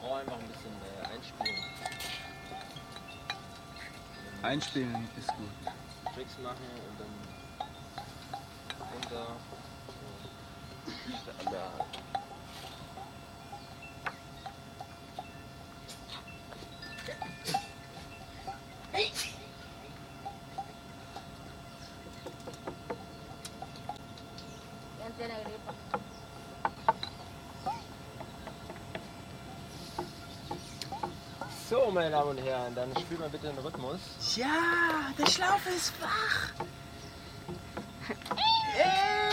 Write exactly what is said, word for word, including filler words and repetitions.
brauche einfach ein bisschen äh, einspielen. Einspielen ist gut. Tricks machen und dann runter. So. Standard. So, meine Damen und Herren, dann spielt mal bitte den Rhythmus. Ja, der Schlaufe ist wach. Hey!